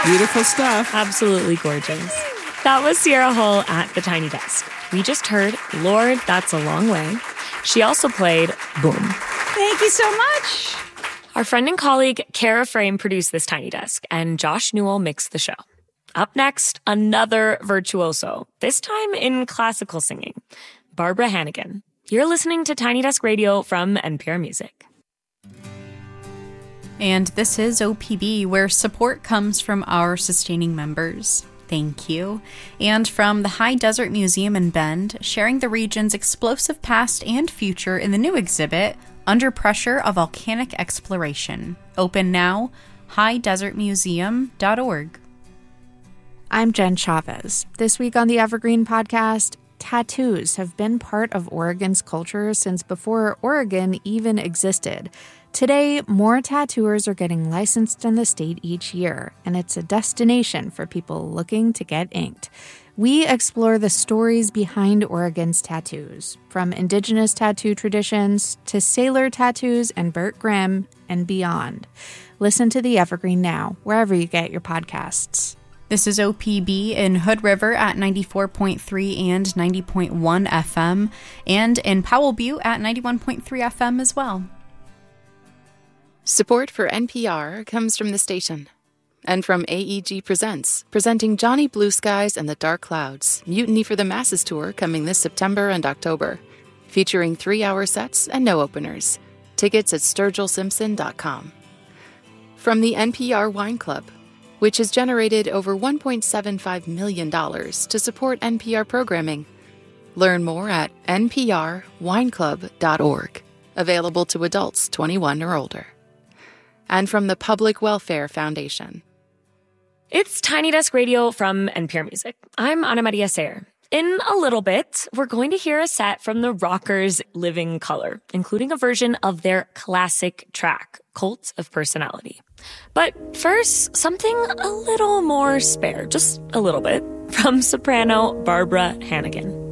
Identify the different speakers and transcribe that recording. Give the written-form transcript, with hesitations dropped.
Speaker 1: Beautiful stuff.
Speaker 2: Absolutely gorgeous. That was Sierra Hull at the Tiny Desk. We just heard Lord, That's a Long Way. She also played Boom.
Speaker 3: Thank you so much.
Speaker 2: Our friend and colleague Kara Frame produced this Tiny Desk, and Josh Newell mixed the show. Up next, another virtuoso, this time in classical singing, Barbara Hannigan. You're listening to Tiny Desk Radio from NPR Music.
Speaker 4: And this is OPB, where support comes from our sustaining members. Thank you. And from the High Desert Museum in Bend, sharing the region's explosive past and future in the new exhibit, Under Pressure: A Volcanic Exploration. Open now, highdesertmuseum.org.
Speaker 5: I'm Jen Chavez. This week on the Evergreen Podcast, tattoos have been part of Oregon's culture since before Oregon even existed. Today, more tattooers are getting licensed in the state each year, and it's a destination for people looking to get inked. We explore the stories behind Oregon's tattoos, from indigenous tattoo traditions to sailor tattoos and Burt Grimm and beyond. Listen to the Evergreen now, wherever you get your podcasts.
Speaker 4: This is OPB in Hood River at 94.3 and 90.1 FM, and in Powell Butte at 91.3 FM as well.
Speaker 6: Support for NPR comes from the station and from AEG Presents, presenting Johnny Blue Skies and the Dark Clouds, Mutiny for the Masses tour coming this September and October, featuring 3-hour sets and no openers. Tickets at sturgillsimpson.com. From the NPR Wine Club, which has generated over $1.75 million to support NPR programming. Learn more at nprwineclub.org. Available to adults 21 or older. And from the Public Welfare Foundation.
Speaker 2: It's Tiny Desk Radio from NPR Music. I'm Ana Maria Sayer. In a little bit, we're going to hear a set from the Rockers' Living Colour, including a version of their classic track, Cult of Personality. But first, something a little more spare, just a little bit, from soprano Barbara Hannigan.